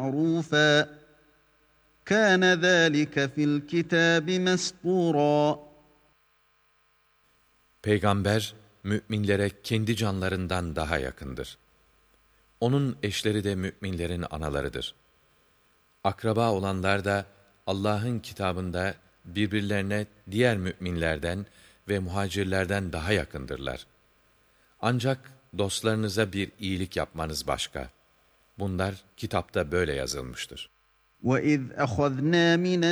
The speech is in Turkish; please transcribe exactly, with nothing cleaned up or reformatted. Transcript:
مَعْرُوفًا كَانَ ذَٰلِكَ فِي الْكِتَابِ مَسْطُورًا. Peygamber, müminlere kendi canlarından daha yakındır. Onun eşleri de müminlerin analarıdır. Akraba olanlar da Allah'ın kitabında birbirlerine diğer müminlerden ve muhacirlerden daha yakındırlar. Ancak dostlarınıza bir iyilik yapmanız başka. Bunlar kitapta böyle yazılmıştır. وَإِذْ أَخَذْنَا مِنَ